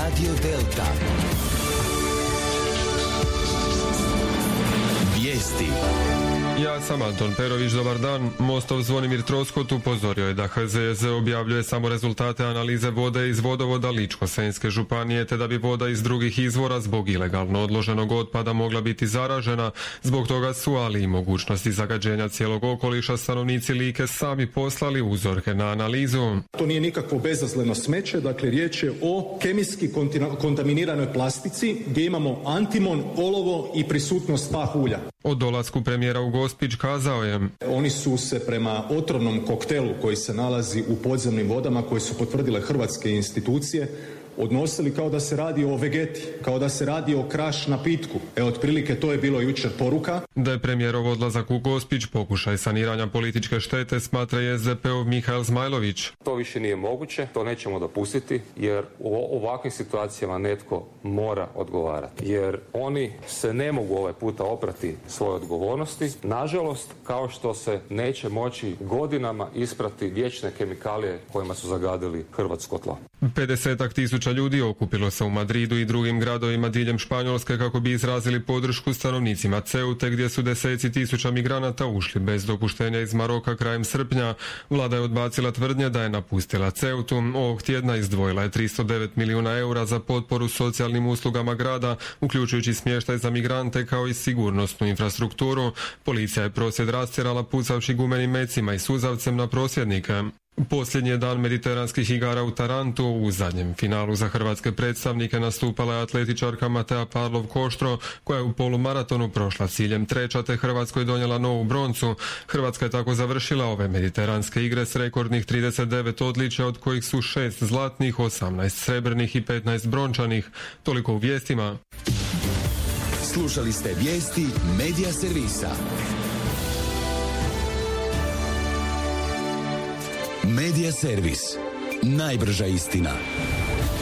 Radio Delta. Vijesti. Ja sam Anton Perović, dobar dan. Mostov Zvonimir Troskot upozorio je da HZZ objavljuje samo rezultate analize vode iz vodovoda Ličko-senjske županije, te da bi voda iz drugih izvora zbog ilegalno odloženog otpada mogla biti zaražena. Zbog toga su, ali i mogućnosti zagađenja cijelog okoliša, stanovnici Like sami poslali uzorke na analizu. To nije nikakvo bezazleno smeće, dakle riječ je o kemijski kontaminiranoj plastici gdje imamo antimon, olovo i prisutnost pah ulja. O dolasku premijera u Gospić kazao je: Oni su se prema otrovnom koktelu koji se nalazi u podzemnim vodama, koje su potvrdile hrvatske institucije, odnosili kao da se radi o vegeti, kao da se radi o kraš napitku. Otprilike to je bilo jučer poruka. Da je premijerov odlazak u Gospić pokušaj saniranja političke štete, smatra i SDP-ov Mihael Zmajlović. To više nije moguće, to nećemo dopustiti, jer u ovakvim situacijama netko mora odgovarati. Jer oni se ne mogu ovaj puta oprati svoje odgovornosti. Nažalost, kao što se neće moći godinama isprati vječne kemikalije kojima su zagadili hrvatsko tlo. 50.000 ljudi okupilo se u Madridu i drugim gradovima diljem Španjolske kako bi izrazili podršku stanovnicima Ceute, gdje su deseci tisuća migranata ušli bez dopuštenja iz Maroka krajem srpnja. Vlada je odbacila tvrdnje da je napustila Ceutu. Ovog tjedna izdvojila je 309 milijuna eura za potporu socijalnim uslugama grada, uključujući smještaj za migrante kao i sigurnosnu infrastrukturu. Policija je prosvjed rastjerala pucavši gumenim mecima i suzavcem na prosvjednike. Posljednji je dan mediteranskih igara u Tarantu. U zadnjem finalu za hrvatske predstavnike nastupala je atletičarka Matea Parlov-Koštro, koja je u polumaratonu prošla ciljem treća, te Hrvatskoj donijela novu broncu. Hrvatska je tako završila ove mediteranske igre s rekordnih 39 odličja, od kojih su 6 zlatnih, 18 srebrnih i 15 brončanih. Toliko u vijestima. Slušali ste vijesti Medija servisa. Medija servis. Najbrža istina.